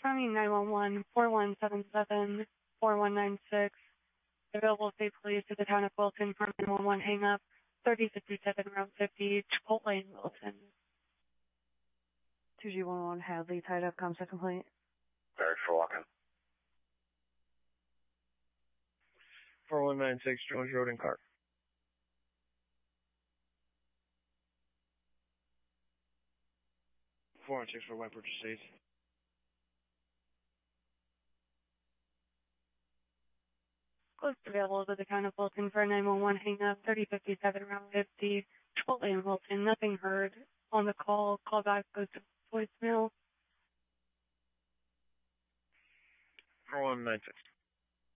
County 911, 4177, 4196. Available state police to the town of Wilton for 911 hang up, 3057 Route 50, Chipotle in Wilton. 2G111 Hadley, tied up, comms complaint. Barracks for walking. 4196 Jones Road in Clark. 416 for White Purchase State. Close available to the town of Wilton for 911 hang up, 3057 Route 50, Chipotle in Wilton. Nothing heard on the call. Call back goes to voicemail. 4196.